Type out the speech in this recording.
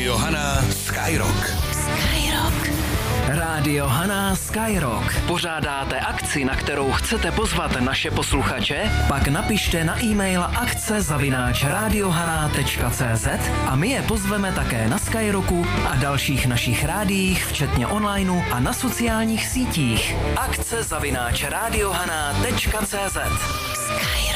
Rádio Hana Skyrock. Rádio Hana Skyrock. Pořádáte akci, na kterou chcete pozvat naše posluchače? Pak napište na e-mail akce@radiohana.cz a my je pozveme také na Skyrocku a dalších našich rádiích, včetně onlineu a na sociálních sítích. akce@radiohana.cz. Skyrock.